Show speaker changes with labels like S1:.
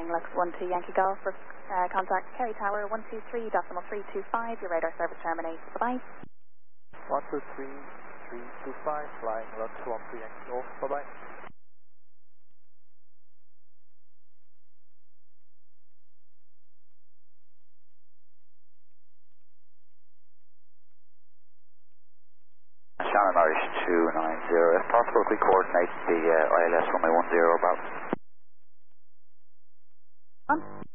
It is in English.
S1: flying Lux 12 Yankee Golf for contact Kerry Tower 123.325. Your radar service terminates. Bye-bye.
S2: 123.325, flying Lux 12 Yankee Golf. Bye-bye.
S3: Shannon Irish 290. If possible, we coordinate the ILS runway 10 about.